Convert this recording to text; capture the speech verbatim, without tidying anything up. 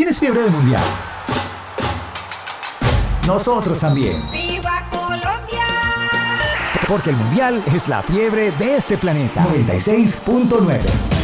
¿Tienes fiebre del mundial? Nosotros también. ¡Viva Colombia! Porque el mundial es la fiebre de este planeta. noventa y seis punto nueve